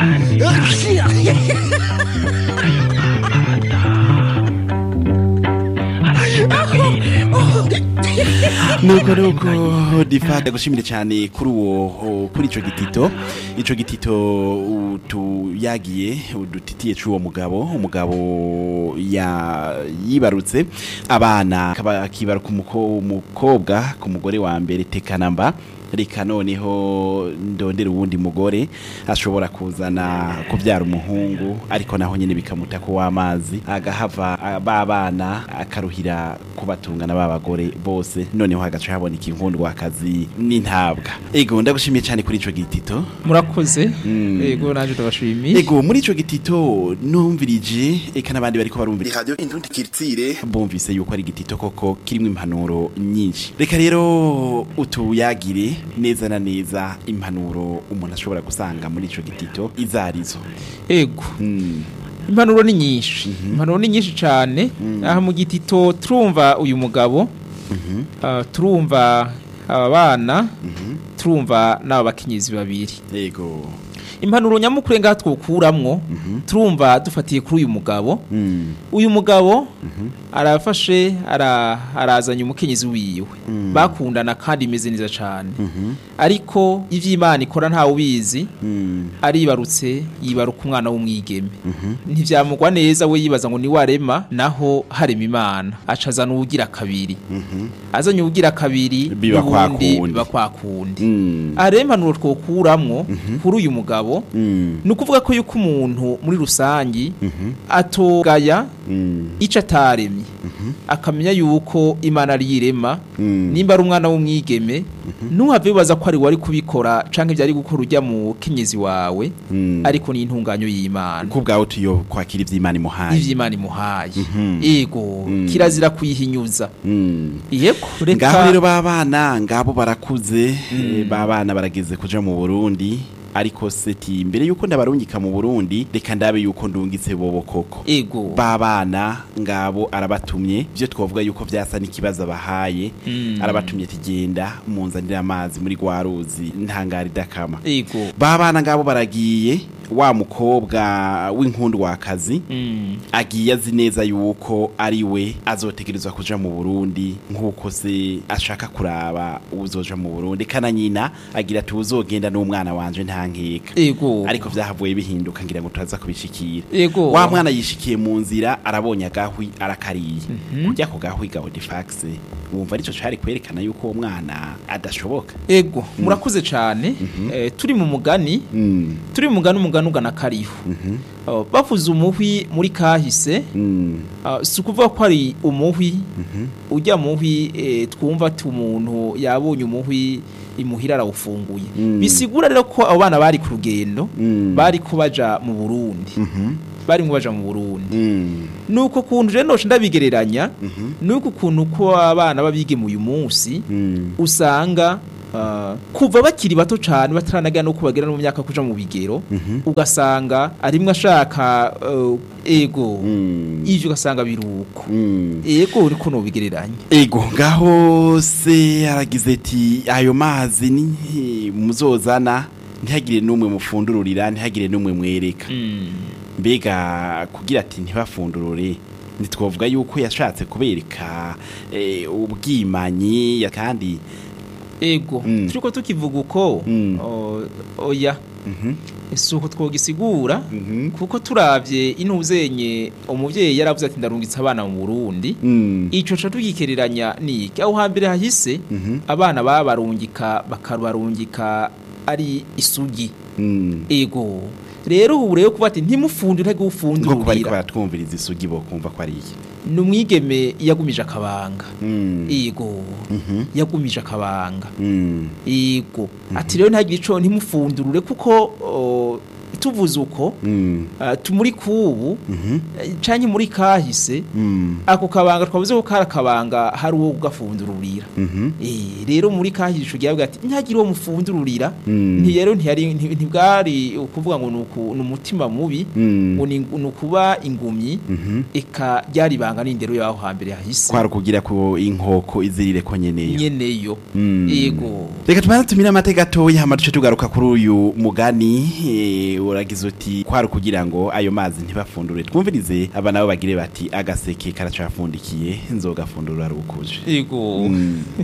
nuko difata gushimire cyane kuri ico gitito tuyagiye udutitiye c'uwo umugabo yibarutse abana akibaruka umukobwa ku mugore wa mbere tekanamba reka noneho ndondera uwundi mugore ashobora kuzana kubyara umuhungu ariko naho nyene bikamuta ko w'amazi agahava babana akaruhira kubatungana babagore bose noneho hagaca haboneka inkundwa akazi n'intabwa ego ndagushimiye cyane kuri ico gitito murakoze ego naje ndabashimiye ego muri ico gitito numvirije eka nabandi bariko barumvira radio Indundi Kirtsire bumvise yuko ari gitito koko kirimo impanuro nyinshi reka rero utuyagire neza na neza impanuro umuntu ashobora gusanga muri ico gitito izarizo ego impanuro ni nyinshi impanuro ni nyinshi cyane aha mu gitito turumva uyu mugabo turumva abana turumva n'aba bakenyezi babiri yego impanuro nyamukuru ngaha twokuramwo turumva dufatiye kuri uyu mugabo arafashe arazanye umukenyezi wiwe bakundana kandi imeze neza cyane ariko ivy'Imana ikora ntawe ubizi aribarutse yibaruka umwana w'umwigeme ntivyamugwa neza we yibaza ngo ni warema naho harema Imana acazana ubugira kabiri azanye ubugira kabiri biba kwakundi arempanuro twokuramwo kuri uyu mugabo nukuvuga ko yuko umuntu muri rusangi atogaya ico ataremye akamenya yuko Imana ari yirema nimba ari umwana w'umwigeme ntuhave bibaza ko ari wari kubikora canke byari gukora ujya mu kenyezi wawe ariko ni intunganyo y'Imana kubwaho tuyo kwakira ivy'Imana imuhaye ego kirazira kuyihinyuza yego reka rero babana ngabo barakuze babana barageze kuja mu Burundi ariko seti mbere yuko ndabarungika mu Burundi reka ndabe yuko ndungitse bobo koko ego babana ngabo arabatumye byo twavuga yuko byasa n'ikibazo bahaye arabatumye tigenda munzanira amazi muri gwaruzi ntangari dakama ego babana ngabo baragiye wa mukobwa w'inkundwa akazi agiye azi neza yuko ari we azotegerezwa kuja mu Burundi nkuko se ashaka kuraba uzoja mu Burundi kana nyina agira tuzogenda n'umwana wanje ntankeka ego ariko vyahavuye bihinduka ngira ngo turaza kubishikira ego wa mwana yishikiye mu nzira arabonye agahwi arakariye kujya ku gahwi gawe defaxe wumva arico cari kwerekana yuko uwo mwana adashoboka ego murakuze cyane turi mu mugani umugani ugana kariho bavuze umuhwi muri kahise si ukuvuga ko ari umuhwi ujya muhwi twumva ati umuntu yabonye umuhwi imuhira arawufunguye bisigura rero ko abo bana bari ku rugendo bari ko baja mu Burundi nuko kuntu rero nosha ndabigereranya nuko kuntu ko abana babige uyu munsi usanga kuva bakiri bato cyane bataranaga no kubagera no mu myaka kuja mu bigero ugasanga arimwe ashaka ego ivyo ugasanga biruko ego uriko no bigereranya ego ngaho se aragize ati ayo mazi ni muzozana ntihagire numwe mufundururira ntihagire numwe mwereka mbega kugira ati ntibafundurure nitwovuga yuko yashatse kubereka ubwimanyi kandi ego turiko tukivuga uko oya isuko twogisigura kuko turavye intuzenye umuvyeyi yaravuze ati ndarungitse abana mu Burundi ico ca tugikereranya niki aho hambere hahise abana bakabarungika ari isugi ego rero ubu rero kuba ati ntimufundire gufundurira ngo bariko baratwumviriza isugi bo kumva ko ari iki numwigeme yagumije akabanga ego yagumije akabanga ego ati rero ntagire ico ntimufundurure kuko tuvuze uko tumuri kubu canke muri kahise ako kabanga twavuze ko karakabanga hari uwo gafundururira rero muri kahise cyo giye ati ntagire uwo mufundururira ntiyero ntibwari ukuvuga ngo n'umutima mubi ngo nukuba ingumyi eka byari banga n'indero yaho hambere hahise kwara kugira ko inkoko izirire ko nyeneyo yego reka tubanze tumira amateka toya hama duce tugaruka kuri uyu mugani uragize uti kwari kugira ngo ayo mazi ntibafundure twumvirize aba nabo bagire bati agaseke karacafundikiye nzogafundura rukuje yego